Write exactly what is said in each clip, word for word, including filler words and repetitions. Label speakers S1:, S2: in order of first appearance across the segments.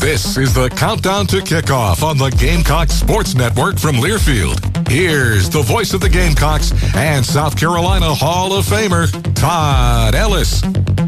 S1: This is the countdown to kickoff on the Gamecock Sports Network from Learfield. Here's the voice of the Gamecocks and South Carolina Hall of Famer, Todd Ellis.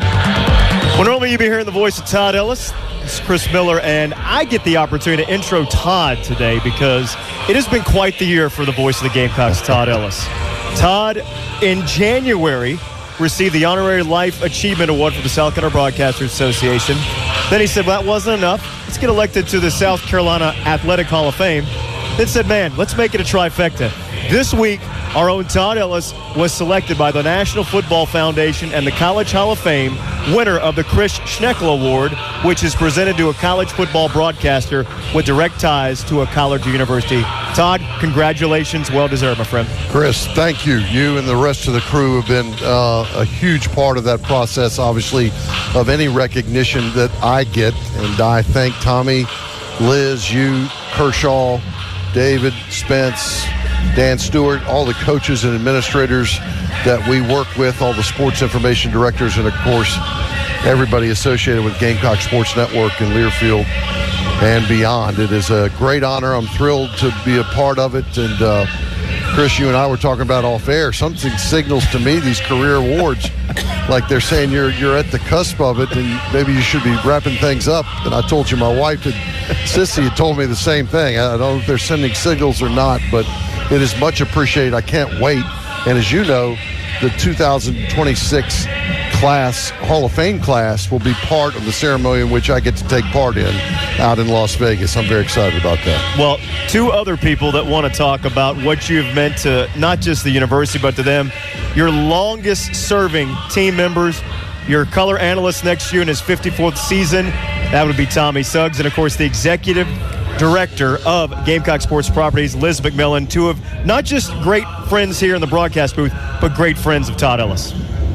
S2: Well, normally you'd be hearing the voice of Todd Ellis. It's Chris Miller, and I get the opportunity to intro Todd today because it has been quite the year for the voice of the Gamecocks, Todd Ellis. Todd, in January, received the Honorary Life Achievement Award from the South Carolina Broadcasters Association. Then he said, well, that wasn't enough. Let's get elected to the South Carolina Athletic Hall of Fame. Then said, man, let's make it a trifecta. This week, our own Todd Ellis was selected by the National Football Foundation and the College Hall of Fame, winner of the Chris Schneckle Award, which is presented to a college football broadcaster with direct ties to a college or university. Todd, congratulations. Well deserved, my friend.
S3: Chris, thank you. You and the rest of the crew have been uh, a huge part of that process, obviously, of any recognition that I get. And I thank Tommy, Liz, you, Kershaw, David, Spence, Dan Stewart, all the coaches and administrators that we work with, all the sports information directors, and, of course, everybody associated with Gamecock Sports Network and Learfield and beyond. It is a great honor. I'm thrilled to be a part of it. And, uh, Chris, you and I were talking about off air. Something signals to me these career awards, like they're saying you're you're at the cusp of it and maybe you should be wrapping things up. And I told you my wife and Sissy had told me the same thing. I don't know if they're sending signals or not, but it is much appreciated. I can't wait. And as you know, the two thousand twenty-six class, Hall of Fame class, will be part of the ceremony in which I get to take part in out in Las Vegas. I'm very excited about that.
S2: Well, two other people that want to talk about what you've meant to not just the university, but to them, your longest serving team members, your color analyst next year in his fifty-fourth season, that would be Tommy Suggs, and of course the executive director of Gamecock Sports Properties, Liz McMillan, two of not just great friends here in the broadcast booth, but great friends of Todd Ellis.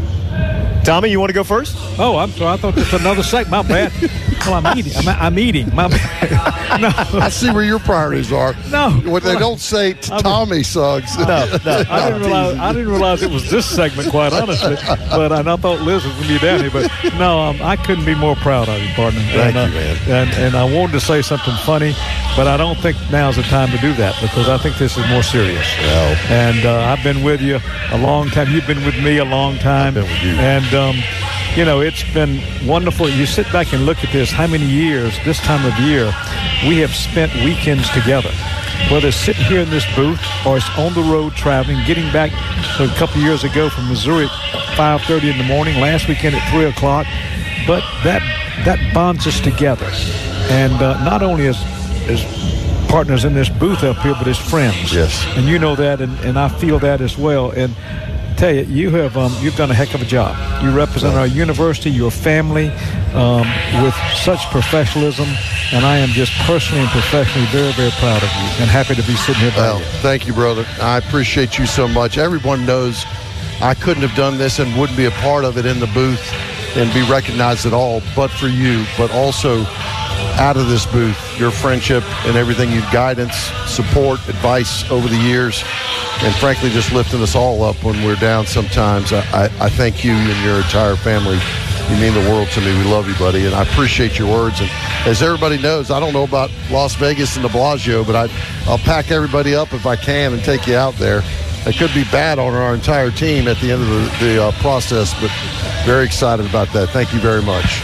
S2: Tommy, you want to go first?
S4: Oh, I'm sorry. I thought this was another segment. My bad. Well, I'm eating. I'm, I'm eating. My bad. No.
S3: I see where your priorities are.
S4: No.
S3: What they don't say to
S4: I mean,
S3: Tommy Suggs.
S2: No, no.
S4: I didn't realize. I didn't realize it was this segment, quite honestly. But and I thought Liz was going to be down here. But no, um, I couldn't be more proud of you, partner.
S3: Thank
S4: and,
S3: you,
S4: uh,
S3: man.
S4: And and I wanted to say something funny, but I don't think now's the time to do that because I think this is more serious.
S3: Well.
S4: And uh, I've been with you a long time. You've been with me a long time.
S3: I've been with you.
S4: And um, you know, it's been wonderful. You sit back and look at this, how many years, this time of year, we have spent weekends together. Whether it's sitting here in this booth or it's on the road traveling, getting back a couple years ago from Missouri at five thirty in the morning, last weekend at three o'clock. But that that bonds us together. And uh, not only as, as partners in this booth up here, but as friends.
S3: Yes.
S4: And you know that, and, and I feel that as well. And tell you, you have um, you've done a heck of a job. You represent our university, your family, um, with such professionalism, and I am just personally and professionally very, very proud of you and happy to be sitting here by
S3: Well,
S4: you.
S3: thank you, brother. I appreciate you so much. Everyone knows I couldn't have done this and wouldn't be a part of it in the booth and be recognized at all, but for you, but also out of this booth, your friendship and everything, your guidance, support, advice over the years, and frankly, just lifting us all up when we're down sometimes. I, I, I thank you and your entire family. You mean the world to me. We love you, buddy, and I appreciate your words. And as everybody knows, I don't know about Las Vegas and the Bellagio, but I, I'll pack everybody up if I can and take you out there. It could be bad on our entire team at the end of the, the uh, process, but very excited about that. Thank you very much.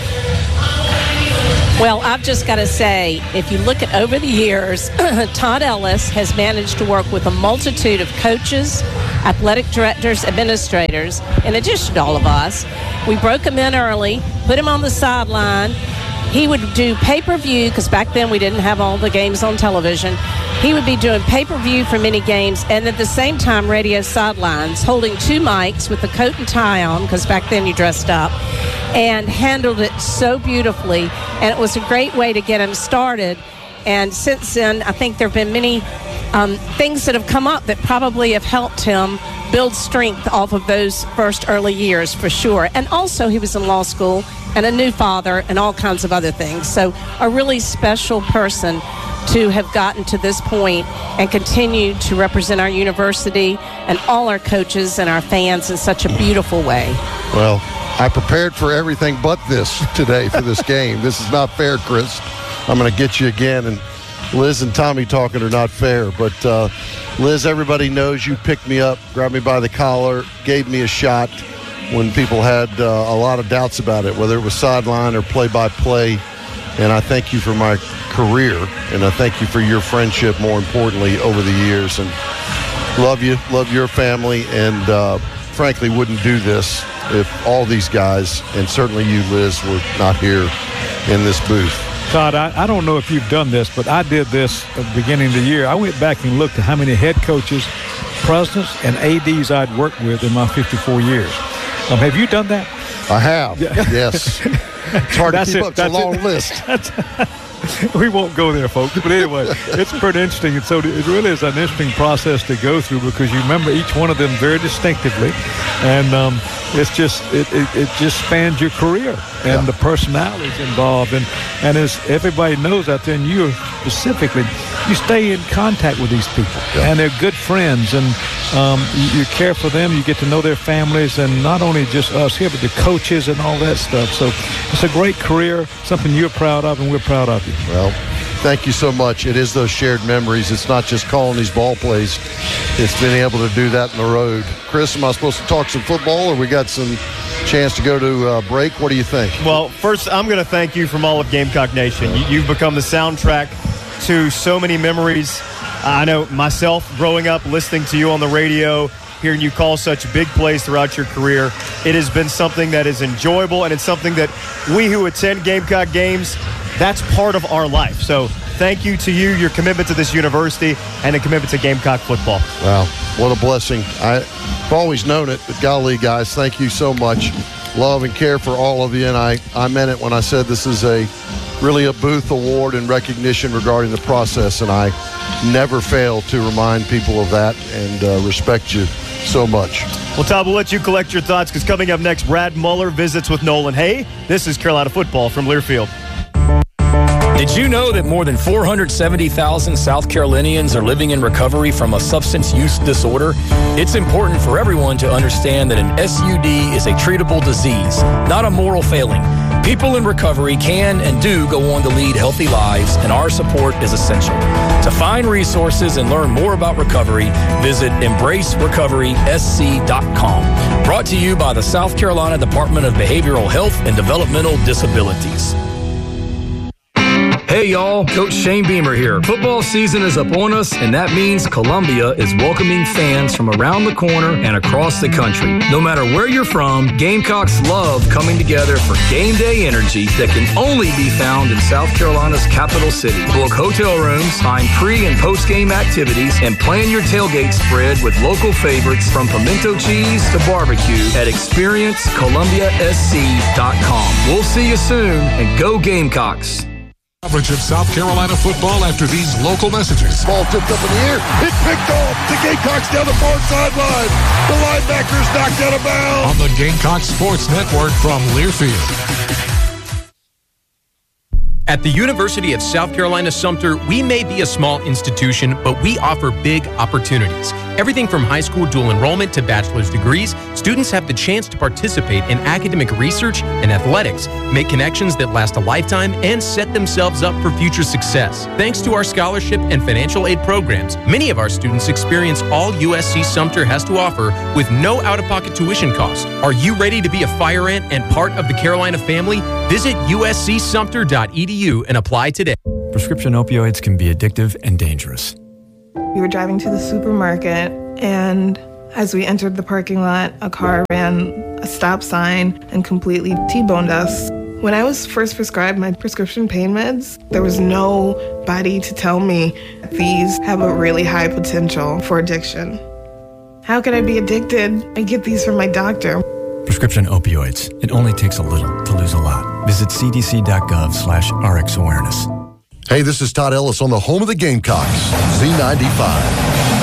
S5: Well, I've just got to say, if you look at over the years, Todd Ellis has managed to work with a multitude of coaches, athletic directors, administrators, in addition to all of us. We broke him in early, put him on the sideline. He would do pay-per-view, because back then we didn't have all the games on television. He would be doing pay-per-view for many games, and at the same time radio sidelines, holding two mics with the coat and tie on, because back then you dressed up, and handled it so beautifully. And it was a great way to get him started. And since then, I think there have been many um, things that have come up that probably have helped him build strength off of those first early years, for sure. And also, he was in law school and a new father and all kinds of other things. So a really special person to have gotten to this point and continue to represent our university and all our coaches and our fans in such a beautiful way.
S3: Well, I prepared for everything but this today for this game. This is not fair, Chris. I'm going to get you again. And Liz and Tommy talking are not fair. But, uh, Liz, everybody knows you picked me up, grabbed me by the collar, gave me a shot when people had uh, a lot of doubts about it, whether it was sideline or play-by-play. And I thank you for my career, and I thank you for your friendship, more importantly, over the years. And love you, love your family, and uh, frankly wouldn't do this if all these guys, and certainly you, Liz, were not here in this booth.
S4: Todd, I, I don't know if you've done this, but I did this at the beginning of the year. I went back and looked at how many head coaches, presidents, and A Ds I'd worked with in my fifty-four years. Um, have you done that?
S3: I have, yes. It's hard
S4: That's
S3: to keep
S4: it.
S3: up. It's a
S4: That's
S3: long
S4: it.
S3: list.
S4: We won't go there, folks. But anyway, it's pretty interesting. And so it really is an interesting process to go through because you remember each one of them very distinctively. And um, it's just it, it, it just spans your career and
S3: Yeah.
S4: the personalities involved. And, and as everybody knows out there, and you specifically, you stay in contact with these people.
S3: Yeah.
S4: And they're good friends. And um, you, you care for them. You get to know their families. And not only just us here, but the coaches and all that stuff. So it's a great career, something you're proud of, and we're proud of you.
S3: Well, thank you so much. It is those shared memories. It's not just calling these ball plays. It's being able to do that on the road. Chris, am I supposed to talk some football, or we got some chance to go to uh, break? What do you think?
S2: Well, first, I'm going to thank you from all of Gamecock Nation. You, you've become the soundtrack to so many memories. I know myself growing up, listening to you on the radio, hearing you call such big plays throughout your career. It has been something that is enjoyable, and it's something that we who attend Gamecock games, that's part of our life. So thank you to you, your commitment to this university, and the commitment to Gamecock football.
S3: Wow, what a blessing. I've always known it, but golly, guys, thank you so much. Love and care for all of you, and I, I meant it when I said this is a really a Booth Award and recognition regarding the process, and I never fail to remind people of that and uh, respect you so much.
S2: Well, Todd, we'll let you collect your thoughts because coming up next, Brad Muller visits with Nolan Hay. This is Carolina Football from Learfield.
S6: Did you know that more than four hundred seventy thousand South Carolinians are living in recovery from a substance use disorder? It's important for everyone to understand that an S U D is a treatable disease, not a moral failing. People in recovery can and do go on to lead healthy lives, and our support is essential. To find resources and learn more about recovery, visit embrace recovery s c dot com. Brought to you by the South Carolina Department of Behavioral Health and Developmental Disabilities. Hey y'all, Coach Shane Beamer here. Football season is up on us, and that means Columbia is welcoming fans from around the corner and across the country. No matter where you're from, Gamecocks love coming together for game day energy that can only be found in South Carolina's capital city. Book hotel rooms, find pre- and post-game activities, and plan your tailgate spread with local favorites from pimento cheese to barbecue at experience columbia s c dot com. We'll see you soon, and go Gamecocks.
S1: Coverage of South Carolina football after these local messages.
S3: Ball tipped up in the air. It's picked off. The Gamecocks down the far sideline. The linebackers knocked out of bounds.
S1: On the Gamecock Sports Network from Learfield.
S7: At the University of South Carolina Sumter, we may be a small institution, but we offer big opportunities. Everything from high school dual enrollment to bachelor's degrees, students have the chance to participate in academic research and athletics, make connections that last a lifetime, and set themselves up for future success. Thanks to our scholarship and financial aid programs, many of our students experience all U S C Sumter has to offer with no out-of-pocket tuition cost. Are you ready to be a fire ant and part of the Carolina family? Visit u s c sumter dot e d u and apply today.
S8: Prescription opioids can be addictive and dangerous.
S9: We were driving to the supermarket, and as we entered the parking lot, a car ran a stop sign and completely T-boned us. When I was first prescribed my prescription pain meds, there was nobody to tell me these have a really high potential for addiction. How could I be addicted? I get these from my doctor.
S8: Prescription opioids. It only takes a little to lose a lot. Visit c d c dot gov slash r x awareness.
S3: Hey, this is Todd Ellis on the home of the Gamecocks, Z ninety-five.